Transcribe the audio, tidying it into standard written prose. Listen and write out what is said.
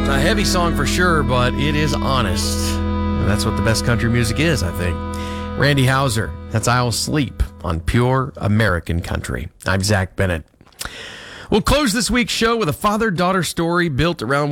A heavy song for sure, but it is honest. And that's what the best country music is, I think. Randy Houser, that's I'll Sleep on Pure American Country. I'm Zach Bennett. We'll close this week's show with a father-daughter story built around